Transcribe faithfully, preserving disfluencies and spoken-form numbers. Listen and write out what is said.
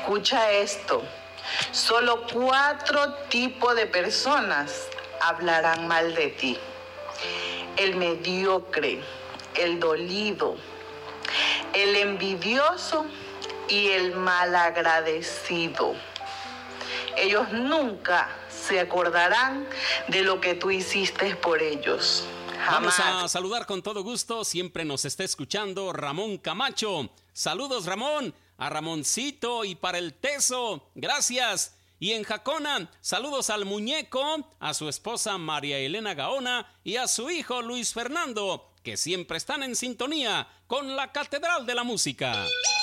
Escucha esto. Solo cuatro tipos de personas hablarán mal de ti: el mediocre, el dolido, el envidioso y el malagradecido. Ellos nunca se acordarán de lo que tú hiciste por ellos. Jamás. Vamos a saludar con todo gusto. Siempre nos está escuchando Ramón Camacho. Saludos, Ramón. A Ramoncito y para el Teso. Gracias. Y en Jacona, saludos al Muñeco, a su esposa María Elena Gaona y a su hijo Luis Fernando, que siempre están en sintonía con la Catedral de la Música.